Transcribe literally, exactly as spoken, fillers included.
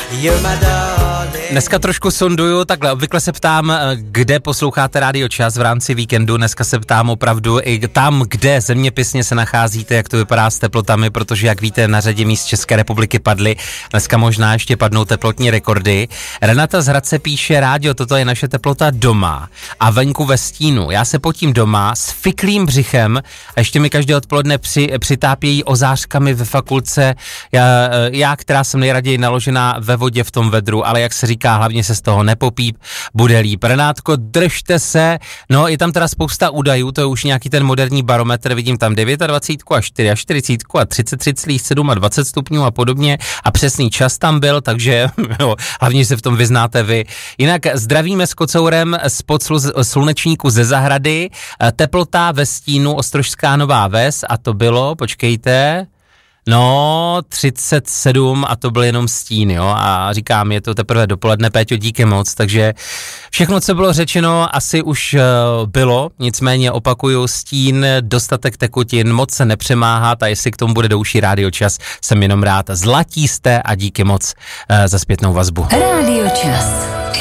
Dneska trošku sonduju, takhle obvykle se ptám, kde posloucháte Rádio Čas v rámci víkendu, dneska se ptám opravdu i tam, kde zeměpisně se nacházíte, jak to vypadá s teplotami, protože jak víte, na řadě míst České republiky padly, dneska možná ještě padnou teplotní rekordy. Renata z Hradce píše, Rádio, toto je naše teplota doma a venku ve stínu. Já se potím doma s fiklým břichem a ještě mi každé odpoledne při, přitápějí ozářkami ve fakultce, já, já, která jsem nejraději naložená ve vodě v tom vedru, ale jak se říká, hlavně se z toho nepopíp, bude líp. Renátko, držte se, no je tam teda spousta údajů, to je už nějaký ten moderní barometr, vidím tam dvacet devět a čtyřicet a třicet tři celá sedm a dvacet stupňů a podobně a přesný čas tam byl, takže jo, hlavně se v tom vyznáte vy. Jinak zdravíme s Kocourem spod slu- slunečníku ze zahrady, teplota ve stínu Ostrožská Nová Ves a to bylo, počkejte, no, třicet sedm a to byl jenom stín, jo, a říkám, je to teprve dopoledne, Péťo, díky moc, takže všechno, co bylo řečeno, asi už uh, bylo, nicméně opakuju, stín, dostatek tekutin, moc se nepřemáhat a jestli k tomu bude douší Rádio Čas, jsem jenom rád. Zlatí jste a díky moc uh, za zpětnou vazbu. Rádio Čas.